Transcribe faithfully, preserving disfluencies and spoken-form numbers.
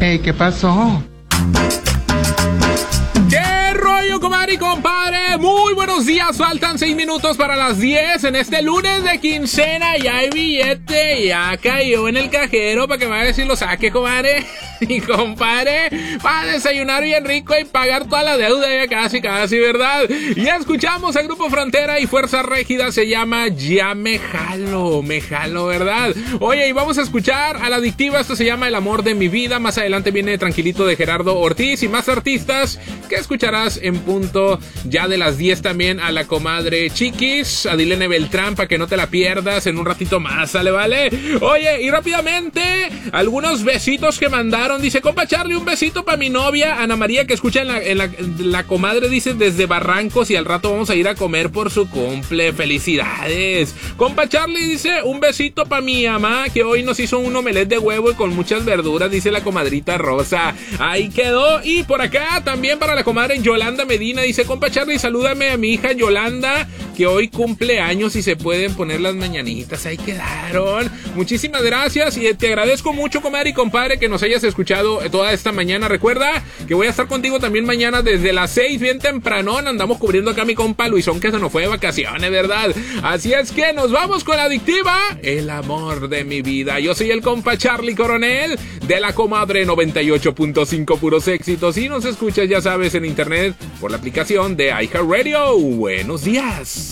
Hey, ¿qué pasó? ¿Qué rollo, comadre y compadre? Muy buenos días, faltan seis minutos para las diez en este lunes de quincena. Ya hay billete, ya cayó en el cajero para que vaya a decir lo saque, comadre y compadre, para desayunar bien rico y pagar toda la deuda, ya casi, casi, ¿verdad? Ya escuchamos al Grupo Frontera y Fuerza Régida, se llama Ya Me Jalo, Me Jalo, ¿verdad? Oye, y vamos a escuchar a La Adictiva, esto se llama El Amor de Mi Vida. Más adelante viene Tranquilito de Gerardo Ortiz y más artistas que escucharás en punto ya de las diez. También a la comadre Chiquis, a Dilene Beltrán, para que no te la pierdas en un ratito más, ¿sale, vale? Oye, y rápidamente, algunos besitos que mandaron. Dice, compa Charlie, un besito para mi novia Ana María, que escucha en la, en la, la comadre, dice, desde Barrancos, y al rato vamos a ir a comer por su cumple. Felicidades. Compa Charlie dice, un besito para mi mamá, que hoy nos hizo un omelette de huevo y con muchas verduras, dice la comadrita Rosa. Ahí quedó. Y por acá también para la comadre Yolanda Medina, dice, compa Charlie, salúdame a mi hija Yolanda, que hoy cumple años y se pueden poner las mañanitas. Ahí quedaron. Muchísimas gracias y te agradezco mucho, comadre y compadre, que nos hayas escuchado toda esta mañana. Recuerda que voy a estar contigo también mañana desde las seis, bien tempranón. Andamos cubriendo acá a mi compa Luisón, que se nos fue de vacaciones, ¿verdad? Así es que nos vamos con La Adictiva, El Amor de Mi Vida. Yo soy el compa Charlie Coronel de la comadre noventa y ocho punto cinco, puros éxitos. Y nos escuchas, ya sabes, en internet por la aplicación de iHeartRadio. Buenos días.